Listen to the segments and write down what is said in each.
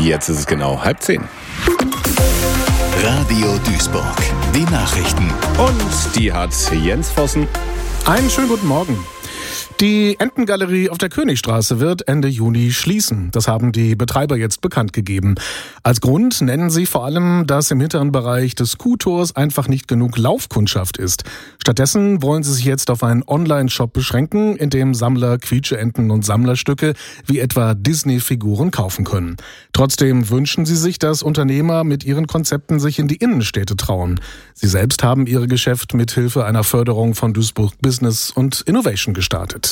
Jetzt ist es genau 9:30. Radio Duisburg, die Nachrichten. Und die hat Jens Vossen. Einen schönen guten Morgen. Die Entengalerie auf der Königstraße wird Ende Juni schließen. Das haben die Betreiber jetzt bekannt gegeben. Als Grund nennen sie vor allem, dass im hinteren Bereich des Kuhtors einfach nicht genug Laufkundschaft ist. Stattdessen wollen sie sich jetzt auf einen Online-Shop beschränken, in dem Sammler Quietscheenten und Sammlerstücke wie etwa Disney-Figuren kaufen können. Trotzdem wünschen sie sich, dass Unternehmer mit ihren Konzepten sich in die Innenstädte trauen. Sie selbst haben ihr Geschäft mit Hilfe einer Förderung von Duisburg Business und Innovation gestartet.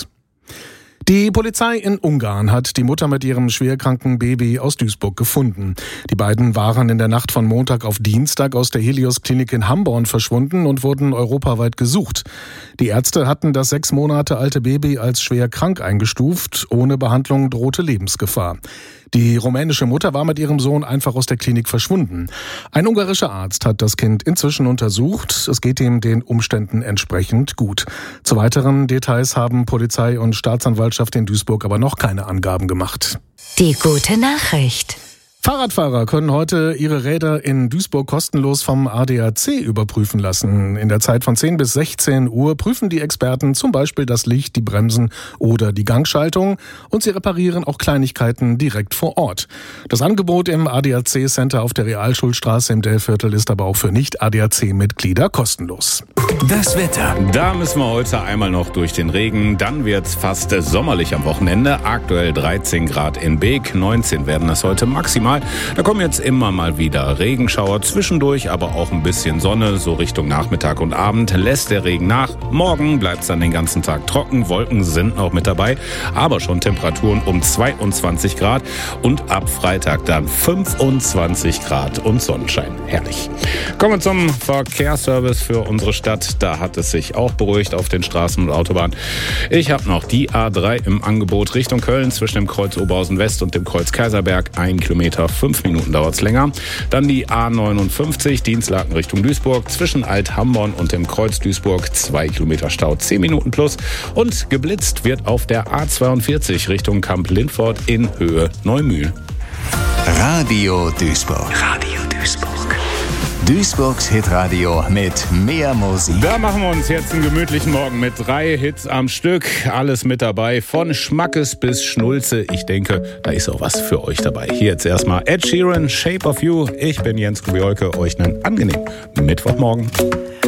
Die Polizei in Ungarn hat die Mutter mit ihrem schwerkranken Baby aus Duisburg gefunden. Die beiden waren in der Nacht von Montag auf Dienstag aus der Helios-Klinik in Hamborn verschwunden und wurden europaweit gesucht. Die Ärzte hatten das 6 Monate alte Baby als schwer krank eingestuft. Ohne Behandlung drohte Lebensgefahr. Die rumänische Mutter war mit ihrem Sohn einfach aus der Klinik verschwunden. Ein ungarischer Arzt hat das Kind inzwischen untersucht. Es geht ihm den Umständen entsprechend gut. Zu weiteren Details haben Polizei und Staatsanwaltschaft in Duisburg aber noch keine Angaben gemacht. Die gute Nachricht. Fahrradfahrer können heute ihre Räder in Duisburg kostenlos vom ADAC überprüfen lassen. In der Zeit von 10 bis 16 Uhr prüfen die Experten zum Beispiel das Licht, die Bremsen oder die Gangschaltung und sie reparieren auch Kleinigkeiten direkt vor Ort. Das Angebot im ADAC-Center auf der Realschulstraße im Dellviertel ist aber auch für Nicht-ADAC-Mitglieder kostenlos. Das Wetter. Da müssen wir heute einmal noch durch den Regen. Dann wird's fast sommerlich am Wochenende. Aktuell 13 Grad in Beek, 19 werden es heute maximal. Da kommen jetzt immer mal wieder Regenschauer zwischendurch, aber auch ein bisschen Sonne. So Richtung Nachmittag und Abend lässt der Regen nach. Morgen bleibt es dann den ganzen Tag trocken. Wolken sind noch mit dabei, aber schon Temperaturen um 22 Grad. Und ab Freitag dann 25 Grad und Sonnenschein. Herrlich. Kommen wir zum Verkehrsservice für unsere Stadt. Da hat es sich auch beruhigt auf den Straßen und Autobahnen. Ich habe noch die A3 im Angebot Richtung Köln zwischen dem Kreuz Oberhausen West und dem Kreuz Kaiserberg. 1 Kilometer, 5 Minuten dauert es länger. Dann die A59 Dienstlaken Richtung Duisburg zwischen Alt-Hamborn und dem Kreuz Duisburg. 2 Kilometer Stau, 10 Minuten plus. Und geblitzt wird auf der A42 Richtung Kamp-Lindfort in Höhe Neumühl. Radio Duisburg. Radio Duisburg. Duisburgs Hitradio mit mehr Musik. Da machen wir uns jetzt einen gemütlichen Morgen mit 3 Hits am Stück. Alles mit dabei, von Schmackes bis Schnulze. Ich denke, da ist auch was für euch dabei. Hier jetzt erstmal Ed Sheeran, Shape of You. Ich bin Jens Kubiolke. Euch einen angenehmen Mittwochmorgen.